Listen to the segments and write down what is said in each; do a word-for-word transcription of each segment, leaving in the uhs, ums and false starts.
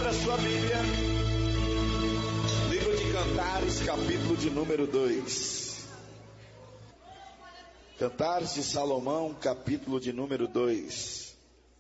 Abra sua Bíblia. Livro de Cantares, capítulo de número dois. Cantares de Salomão, capítulo de número dois.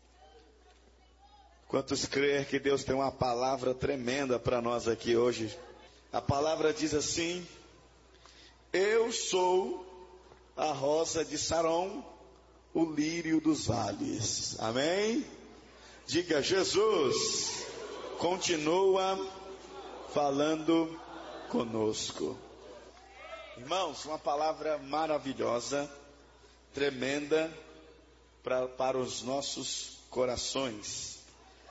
Quantos creem que Deus tem uma palavra tremenda para nós aqui hoje? A palavra diz assim: eu sou a rosa de Saron, o lírio dos vales. Amém? Diga: Jesus continua falando conosco. Irmãos, uma palavra maravilhosa, tremenda pra, para os nossos corações.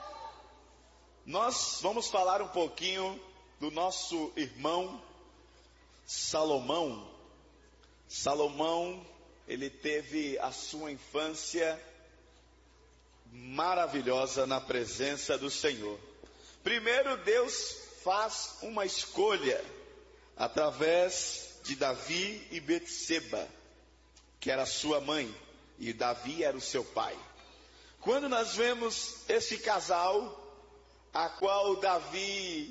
Nós vamos falar um pouquinho do nosso irmão Salomão. Salomão, ele teve a sua infância maravilhosa na presença do Senhor. Primeiro, Deus faz uma escolha através de Davi e Betseba, que era sua mãe, e Davi era o seu pai. Quando nós vemos esse casal, a qual Davi,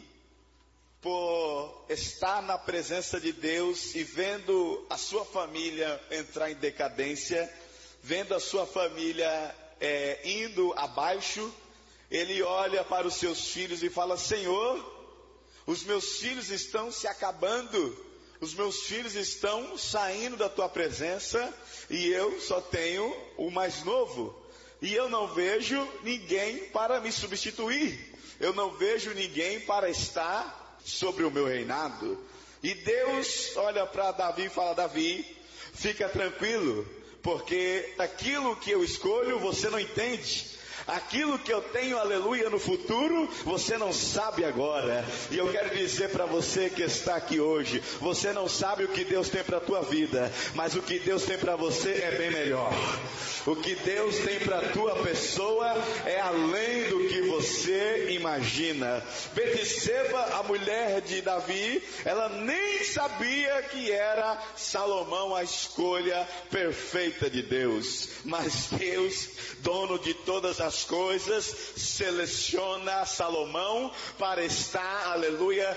por estar na presença de Deus e vendo a sua família entrar em decadência, vendo a sua família é, indo abaixo, ele olha para os seus filhos e fala: Senhor, os meus filhos estão se acabando, os meus filhos estão saindo da tua presença e eu só tenho o mais novo, e eu não vejo ninguém para me substituir, eu não vejo ninguém para estar sobre o meu reinado. E Deus olha para Davi e fala: Davi, fica tranquilo, porque aquilo que eu escolho você não entende. Aquilo que eu tenho, aleluia, no futuro, você não sabe agora. E eu quero dizer para você que está aqui hoje: você não sabe o que Deus tem para a tua vida, mas o que Deus tem para você é bem melhor. O que Deus tem para a tua pessoa é além do que você imagina. Betseba, a mulher de Davi, ela nem sabia que era Salomão a escolha perfeita de Deus. Mas Deus, dono de todas as coisas, seleciona Salomão para estar, aleluia,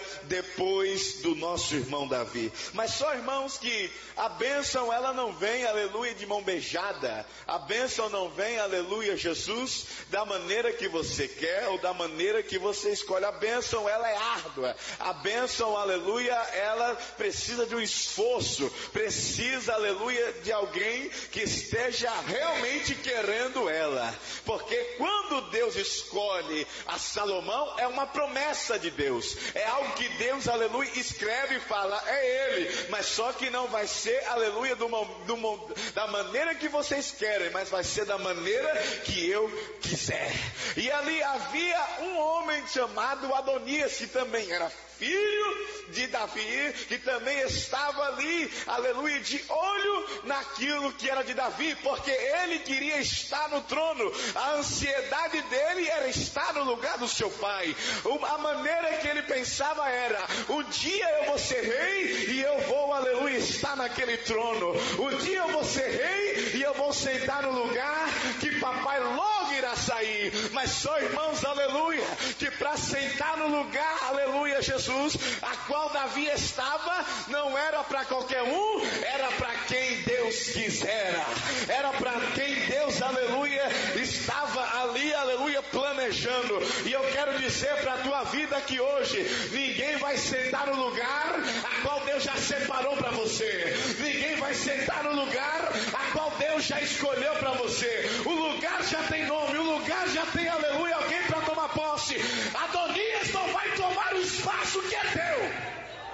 depois do nosso irmão Davi. Mas só, irmãos, que a bênção ela não vem, aleluia, de mão beijada. A bênção não vem, aleluia, Jesus, da maneira que você quer ou da maneira que você escolhe. A bênção ela é árdua. A bênção, aleluia, ela precisa de um esforço, precisa, aleluia, de alguém que esteja realmente querendo ela. Porque quando Deus escolhe a Salomão, é uma promessa de Deus, é algo que Deus, aleluia, escreve e fala: é ele, mas só que não vai ser, aleluia, do, do, da maneira que vocês querem, mas vai ser da maneira que eu quiser. E ali havia um homem chamado Adonias, que também era filho de Davi, que também estava ali, aleluia, de olho naquilo que era de Davi, porque ele queria estar no trono. A ansiedade dele era estar no lugar do seu pai. A maneira que ele pensava era: um dia eu vou ser rei e eu vou, aleluia, estar naquele trono. Um dia eu vou ser rei e eu vou sentar no lugar que papai logo irá sair. Mas só, irmãos, aleluia, que para sentar no lugar, aleluia, Jesus, a qual Davi estava, não era para qualquer um, era para quem Deus quisera, era para quem Deus, aleluia, estava ali, aleluia, planejando. E eu quero dizer para a tua vida que hoje ninguém vai sentar no lugar a qual Deus já separou para você, ninguém vai sentar no lugar a qual Deus já escolheu para você. O lugar já tem nome, o lugar já tem, aleluia, alguém para tomar posse. Adonias não vai tomar o espaço que é teu.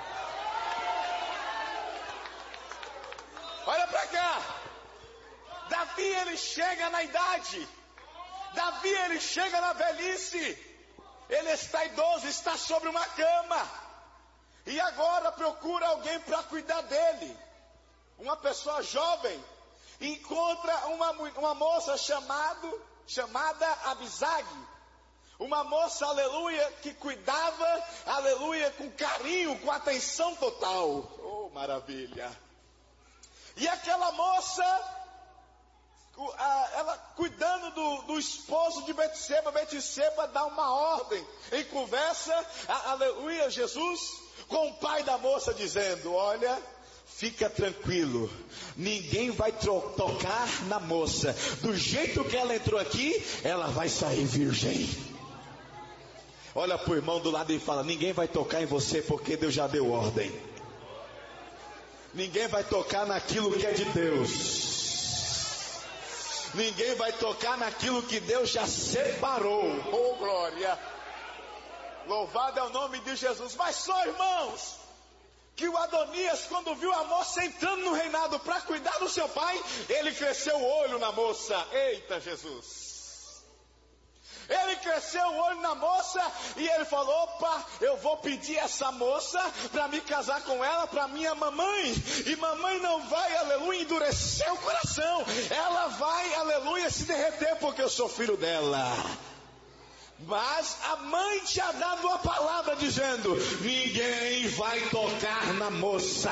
Olha para cá. Davi, ele chega na idade. Davi, ele chega na velhice. Ele está idoso, está sobre uma cama. E agora procura alguém para cuidar dele. Uma pessoa jovem encontra uma, uma moça chamado, chamada Abisag. Uma moça, aleluia, que cuidava, aleluia, com carinho, com atenção total. Oh, maravilha. E aquela moça ela cuidando do, do esposo de Betseba. Betseba dá uma ordem em conversa, aleluia, Jesus, com o pai da moça, dizendo: olha, fica tranquilo, ninguém vai tro- tocar na moça, do jeito que ela entrou aqui, ela vai sair virgem. Olha para o irmão do lado e fala: ninguém vai tocar em você, porque Deus já deu ordem. Ninguém vai tocar naquilo que é de Deus. Ninguém vai tocar naquilo que Deus já separou. Oh, glória! Louvado é o nome de Jesus. Mas só, irmãos, que o Adonias, quando viu a moça entrando no reinado para cuidar do seu pai, ele cresceu o olho na moça. Eita, Jesus! Ele cresceu o olho na moça e ele falou: opa, eu vou pedir essa moça para me casar com ela, para minha mamãe. E mamãe não vai, aleluia, endurecer o coração. Ela vai, aleluia, se derreter, porque eu sou filho dela. Mas a mãe tinha dado a palavra dizendo: ninguém vai tocar na moça.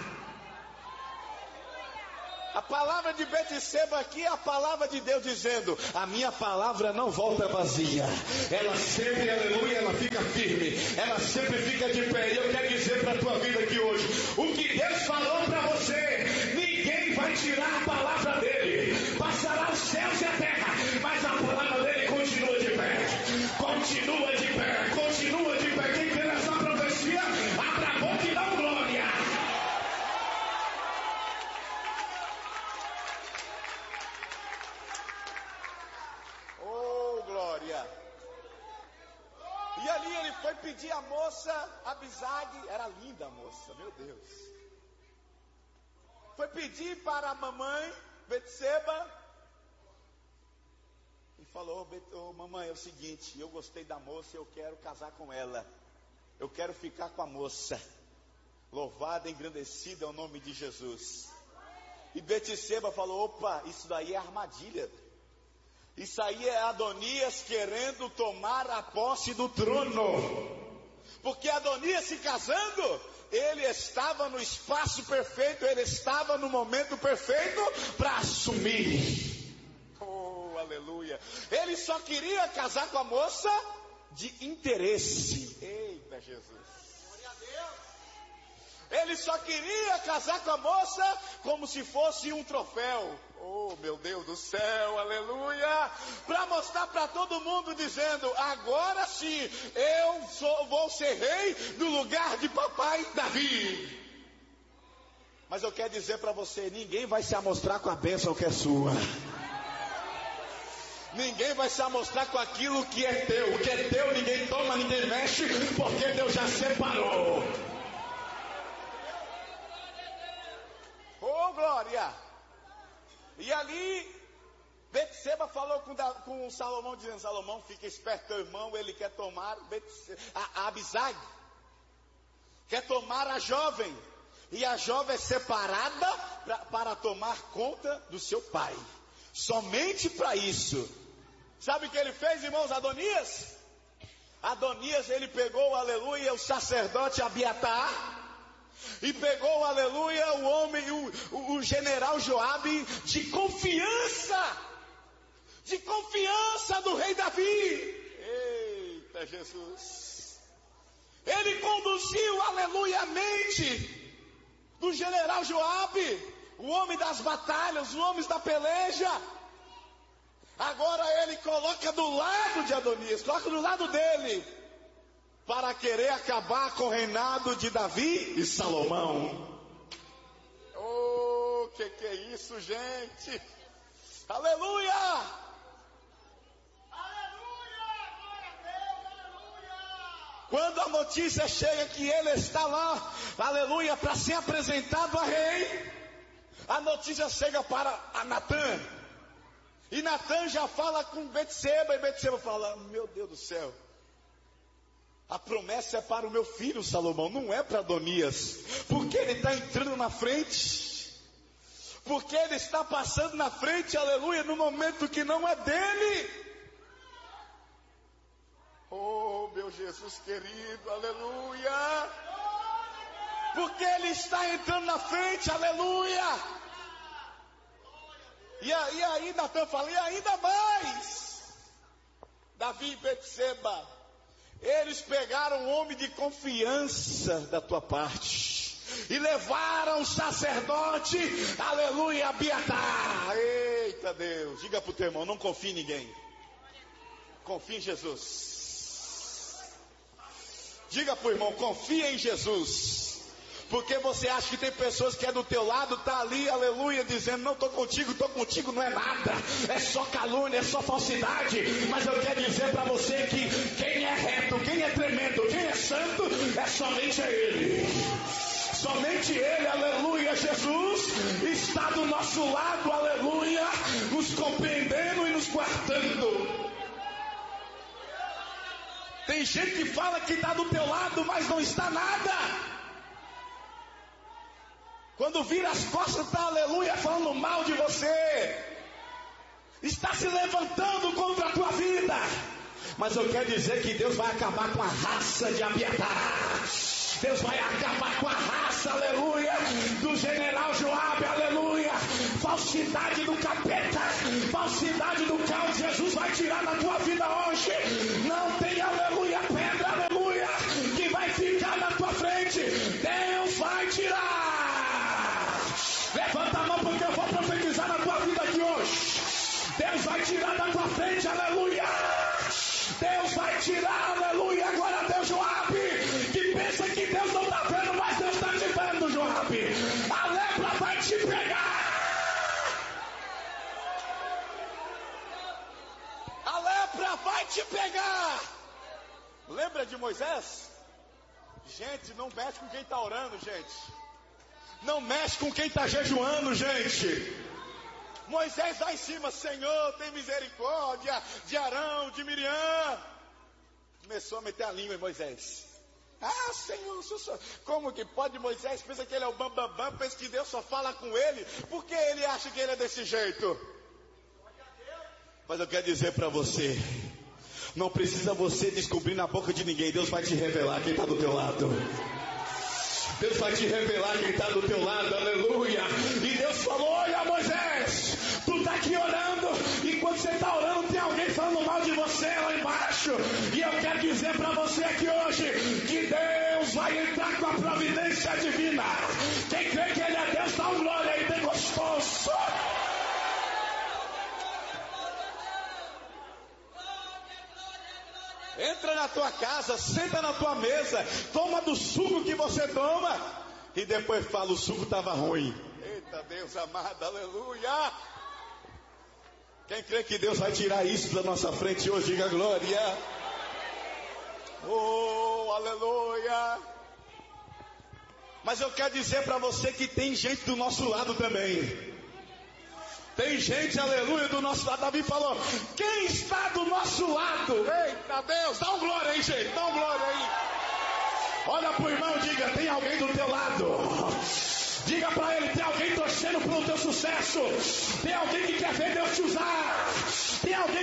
A palavra de Betseba aqui é a palavra de Deus dizendo: a minha palavra não volta vazia. Ela sempre, aleluia, ela fica firme. Ela sempre fica de pé. E eu quero dizer para a tua vida aqui hoje: o que Deus falou para você, ninguém vai tirar a palavra dele. Passará os céus e a terra, mas a palavra dele continua de pé. Continua de pé, continua de pé. Quem crê nessa profecia, abra a boca e dá glória. Oh, glória. E ali ele foi pedir a moça, Abisag, era linda a moça, meu Deus. Foi pedir para a mamãe, Betseba, e falou: oh, mamãe, é o seguinte, eu gostei da moça, eu quero casar com ela. Eu quero ficar com a moça. Louvado, engrandecido é o nome de Jesus. E Betseba falou: opa, isso daí é armadilha. Isso aí é Adonias querendo tomar a posse do trono. Porque Adonias se casando, ele estava no espaço perfeito, ele estava no momento perfeito para assumir. Oh, aleluia. Ele só queria casar com a moça de interesse. Eita, Jesus. Glória a Deus. Ele só queria casar com a moça como se fosse um troféu. Oh, meu Deus do céu, aleluia. Para mostrar para todo mundo, dizendo: agora sim, eu sou, vou ser rei no lugar de papai Davi. Mas eu quero dizer para você: ninguém vai se amostrar com a bênção que é sua. Ninguém vai se amostrar com aquilo que é teu. O que é teu ninguém toma, ninguém mexe, porque Deus já separou. Oh, glória! E ali Betseba falou com, com Salomão, dizendo: Salomão, fica esperto, teu irmão, ele quer tomar Betseba, a, a Abisag, quer tomar a jovem, e a jovem é separada pra, para tomar conta do seu pai, somente para isso. Sabe o que ele fez, irmãos? Adonias Adonias, ele pegou, aleluia, o sacerdote Abiatar, e pegou, aleluia, o homem, o, o, o general Joabe, de confiança, de confiança do rei Davi. Eita, Jesus. Ele conduziu, aleluia, a mente do general Joabe, o homem das batalhas, os homens da peleja. Agora ele coloca do lado de Adonias, coloca do lado dele, para querer acabar com o reinado de Davi e Salomão. Oh, que que é isso, gente? Aleluia! Aleluia! Glória a Deus, aleluia! Quando a notícia chega que ele está lá, aleluia, para ser apresentado a rei, a notícia chega para a Natã. E Natã já fala com Betseba, e Betseba fala: meu Deus do céu, a promessa é para o meu filho Salomão, não é para Adonias, porque ele está entrando na frente, porque ele está passando na frente, aleluia, no momento que não é dele. Oh, meu Jesus querido, aleluia, porque ele está entrando na frente, aleluia. E aí, aí Natan fala, e ainda mais, Davi e Betseba, eles pegaram um homem de confiança da tua parte, e levaram o sacerdote, aleluia, Abiatar. Eita Deus, diga para o teu irmão, não confie em ninguém, confie em Jesus. Diga para o irmão, confia em Jesus. Porque você acha que tem pessoas que é do teu lado, tá ali, aleluia, dizendo, não estou contigo, estou contigo, não é nada, é só calúnia, é só falsidade. Mas eu quero dizer para você que quem é reto, quem é tremendo, quem é santo, é somente Ele. Somente Ele, aleluia, Jesus, está do nosso lado, aleluia, nos compreendendo e nos guardando. Tem gente que fala que está do teu lado, mas não está nada. Quando vira as costas, está, aleluia, falando mal de você. Está se levantando contra a tua vida. Mas eu quero dizer que Deus vai acabar com a raça de Abiatar. Deus vai acabar com a raça, aleluia, do general Joabe, aleluia. Falsidade do capeta, falsidade do caos, Jesus vai tirar da tua vida hoje. Não tem, aleluia, pedra, aleluia, que vai ficar na tua frente. Deus vai tirar. Levanta a mão porque eu vou profetizar na tua vida aqui hoje. Deus vai tirar da tua frente, aleluia. Deus vai tirar, aleluia. Agora Deus, Joabe, que pensa que Deus não está vendo, mas Deus está te vendo, Joabe. A lepra vai te pegar. A lepra vai te pegar. Lembra de Moisés? Gente, não mexe com quem está orando, gente. Não mexe com quem está jejuando, gente. Moisés lá em cima, Senhor, tem misericórdia de Arão, de Miriam. Começou a meter a língua em Moisés. Ah, Senhor, Senhor, como que pode? Moisés pensa que ele é o bambambam, bam, bam, pensa que Deus só fala com ele. Por que ele acha que ele é desse jeito? Mas eu quero dizer para você, não precisa você descobrir na boca de ninguém. Deus vai te revelar quem está do teu lado. Deus vai te revelar quem está do teu lado, aleluia. E Deus falou, olha Moisés, tu está aqui orando, e quando você está orando tem alguém falando mal de você lá embaixo. E eu quero dizer para você aqui hoje, que Deus vai entrar com a providência divina. Quem crê que Ele é Deus, dá um glória aí bem gostoso. Entra na tua casa, senta na tua mesa, toma do suco que você toma, e depois fala, o suco estava ruim. Eita Deus amado, aleluia. Quem crê que Deus vai tirar isso da nossa frente hoje, diga glória. Oh, aleluia. Mas eu quero dizer para você que tem gente do nosso lado também. Tem gente, aleluia, do nosso lado. Davi falou, quem está do nosso lado? Eita Deus, dá um glória aí, gente, dá um glória aí. Olha pro irmão, diga, tem alguém do teu lado. Diga para ele, tem alguém torcendo pelo teu sucesso. Tem alguém que quer ver Deus te usar. Tem alguém